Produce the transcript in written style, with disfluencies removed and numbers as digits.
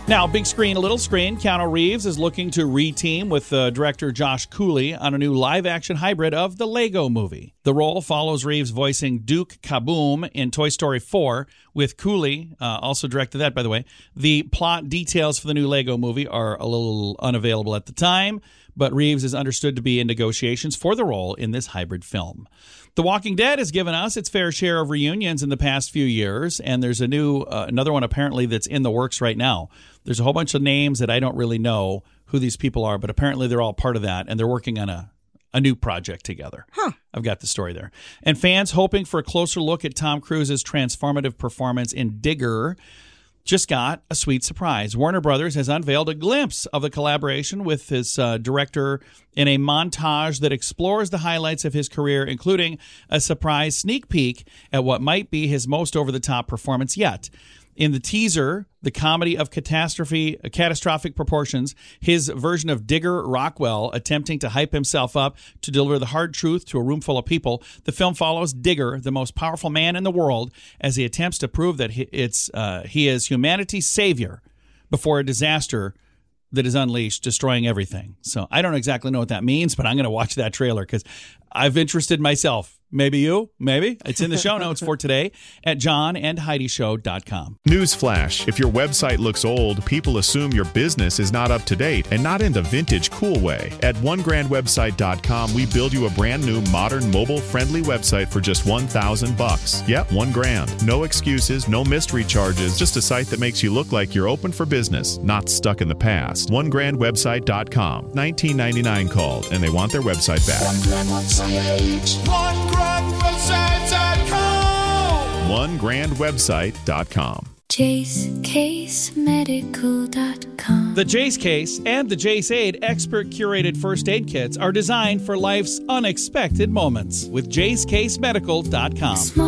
Now, big screen, little screen, Keanu Reeves is looking to re-team with director Josh Cooley on a new live-action hybrid of the Lego Movie. The role follows Reeves voicing Duke Kaboom in Toy Story 4, with Cooley also directed that, by the way. The plot details for the new Lego Movie are a little unavailable at the time, but Reeves is understood to be in negotiations for the role in this hybrid film. The Walking Dead has given us its fair share of reunions in the past few years, and there's a new another one apparently that's in the works right now. There's a whole bunch of names that I don't really know who these people are, but apparently they're all part of that, and they're working on a new project together. I've got the story there. And fans hoping for a closer look at Tom Cruise's transformative performance in Digger just got a sweet surprise. Warner Brothers has unveiled a glimpse of the collaboration with his director in a montage that explores the highlights of his career, including a surprise sneak peek at what might be his most over-the-top performance yet. In the teaser, the comedy of catastrophic proportions, his version of Digger Rockwell attempting to hype himself up to deliver the hard truth to a room full of people, the film follows Digger, the most powerful man in the world, as he attempts to prove that he is humanity's savior before a disaster that is unleashed, destroying everything. So I don't exactly know what that means, but I'm going to watch that trailer because I've interested myself. Maybe you, maybe. It's in the show notes for today at johnandheidishow.com. Newsflash. If your website looks old, people assume your business is not up to date and not in the vintage cool way. At onegrandwebsite.com, we build you a brand new, modern, mobile-friendly website for just $1,000. Yep, $1,000. No excuses, no mystery charges, just a site that makes you look like you're open for business, not stuck in the past. Onegrandwebsite.com. $19.99 called, and they want their website back. OneGrandWebsite.com. JaceCaseMedical.com. The Jace Case and the Jace Aid expert-curated first aid kits are designed for life's unexpected moments with JaceCaseMedical.com.